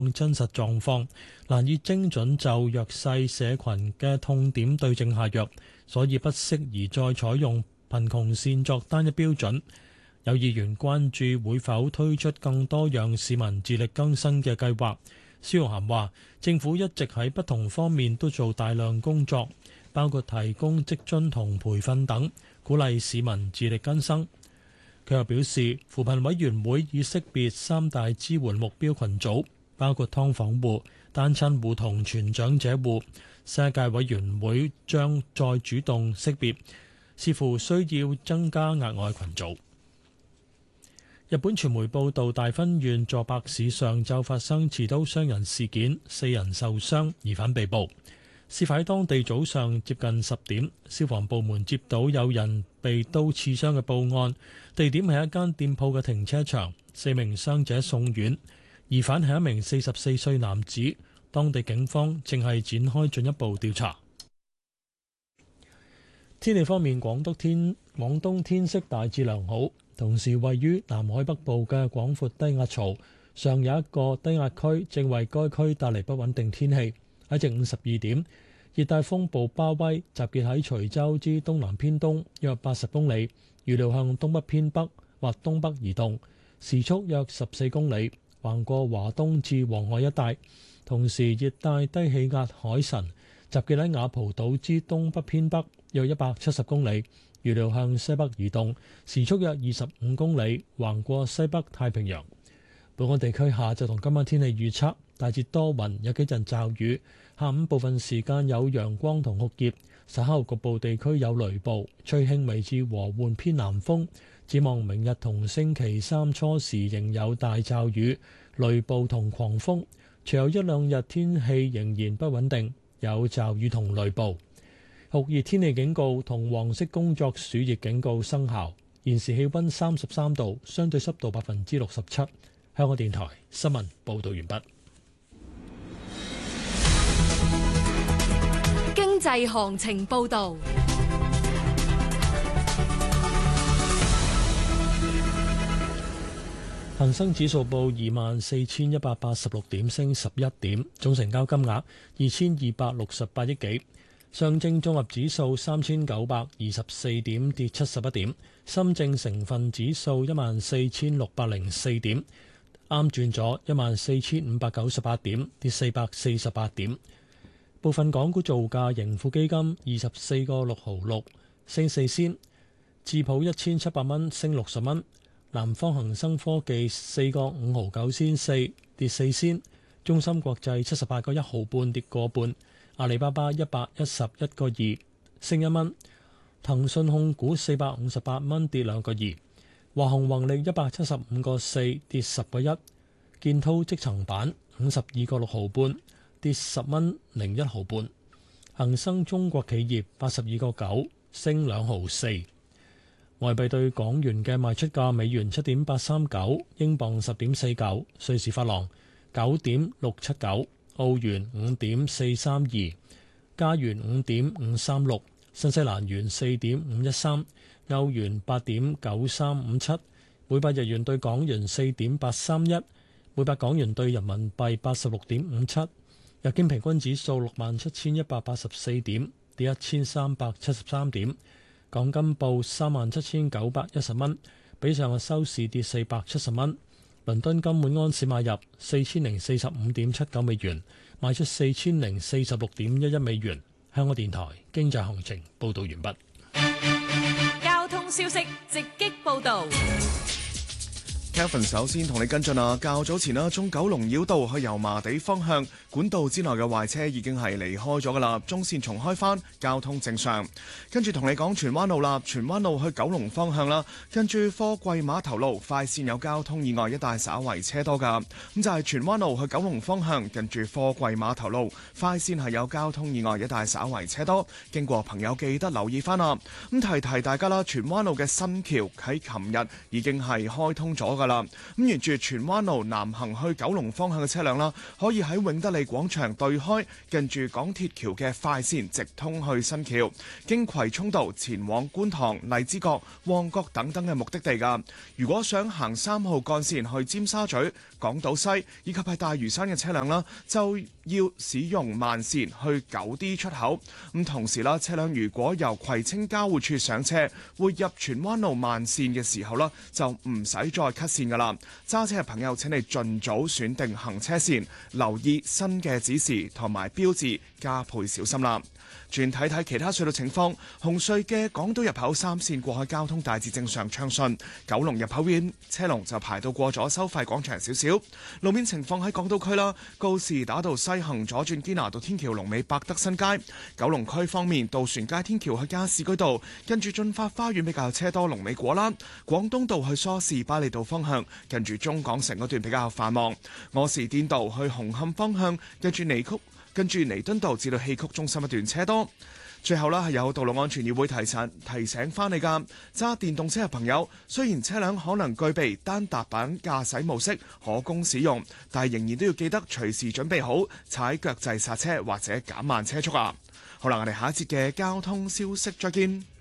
真實狀況，難以精準就弱勢社群嘅痛點對症下藥，所以不適宜再採用貧窮線作單一標準。有議員關注會否推出更多讓市民自力更生嘅計劃。蕭玉涵話：政府一直喺不同方面都做大量工作，包括提供職津同培訓等，鼓勵市民自力更生。佢又表示，扶貧委員會已識別三大支援目標群組，包括劏房戶、單親戶同全長者戶。新一屆委員會將再主動識別，視乎需要增加額外群組。日本傳媒報道，大分縣佐伯市上晝發生持刀傷人事件，4人受傷，疑犯被捕。事發喺當地早上接近10點，消防部門接到有人被刀刺傷嘅報案，地點係一間店鋪嘅停車場，4名傷者送院。疑犯係一名44歲男子，當地警方正係展開進一步調查。天氣方面，廣東天色大致良好，同時位於南海北部嘅廣闊低壓槽上有一個低壓區，正為該區帶嚟不穩定天氣。喺正午12點，熱帶風暴巴威集結喺徐州之東南偏東約80公里，預料向東北偏北或東北移動，時速約14公里，橫過華東至黃海一帶。同時，熱帶低氣壓海神集結喺雅蒲島之東北偏北約170公里，預料向西北移動，時速約25公里，橫過西北太平洋。本港地區下晝同今晚天氣預測，大致多雲，有幾陣驟雨，下午部分時間有陽光同酷熱，稍後局部地區有雷暴，吹輕微至和緩偏南風。展望明日同星期三初時仍有大驟雨、雷暴同狂風，隨後一兩日天氣仍然不穩定，有驟雨同雷暴。酷熱天氣警告同黃色工作暑熱警告生效。現時氣溫33度，相對濕度67%。香港電台新聞報道完畢。 經濟行情報道。 恒生指數報24,186點，升11點，總成交金額2,268億幾。上證綜合指數3,924點，跌71點。深證成分指數14,604點，啱轉咗14,598點，跌448點。部分港股造價，盈富基金24個6毫6，升4仙；智普1700蚊，升60蚊；南方恒生科技4個5毫9仙4，跌4仙；中芯國際78個1毫半，跌個半；阿里巴巴111個2，升1蚊；騰訊控股458蚊，跌2個2；華虹宏利175個4，跌10個1；建滔積層板52個6毫半，跌10蚊01毫半；恒生中國企業82個9，升2毫4。外幣對港元嘅賣出價：美元7.839，英鎊10.49，瑞士法郎9.679，澳元5.432，加元5.536，新西蘭元4.513，歐元8.9357，每百日元對港元4.831，每百港元對人民幣86.57。日經平均指數67,184點，跌1373點。港金報37,910蚊，比上日收市跌470蚊。倫敦金每安士買入4045.79美元，賣出4046.11美元。香港電台經濟行情報道完畢。 交通消息直擊報道。 Kevin 首先同你跟進啦，較早前中九龍繞道去油麻地方向管道之內嘅壞車已經係離開咗噶啦，中線重開返，交通正常。跟住同你講荃灣路啦，荃灣路去九龍方向啦，跟住貨櫃碼頭路快線有交通意外，一帶稍為車多噶。咁就係荃灣路去九龍方向，跟住貨櫃碼頭路快線係有交通意外，一帶稍為車多，經過朋友記得留意返啦。咁提提大家啦，荃灣路嘅新橋喺琴日已經係開通咗噶啦。 啦。咁沿住荃灣路南行去九龍方向嘅車輛啦，可以喺永德利廣場對開，近住港鐵橋嘅快線直通去新橋，經葵涌道前往觀塘、荔枝角、旺角等等嘅目的地㗎。如果想行3號幹線去尖沙咀、港島西以及係大嶼山嘅車輛啦，就要使用慢線去9D 出口。咁同時啦，車輛如果由葵青交匯處上車，會入荃灣路慢線嘅時候啦，就唔使再 cut 線㗎啦。揸車嘅朋友請你盡早選定行車線，留意新嘅指示同埋標誌，加倍小心啦。轉睇睇其他隧道情況，紅隧嘅港島入口3線過海交通大致正常暢順，九龍入口邊車龍就排到過咗收費廣場少少。路面情況喺港島區啦，告士打道西行左轉堅拿道天橋龍尾百德新街。九龍區方面，渡船街天橋去加士居道，跟住進發花園比較車多，龍尾果欄。廣東道去梳士巴利道方向，近住中港城嗰段比較繁忙。柯士甸道去紅磡方向，跟住彌敦道至到戲曲中心一段車多。最後啦，係有道路安全議會提醒翻你㗎，揸電動車嘅朋友，雖然車輛可能具備單踏板駕駛模式可供使用，但係仍然都要記得隨時準備好踩腳掣剎車或者減慢車速啊！好啦，我哋下一節嘅交通消息再見。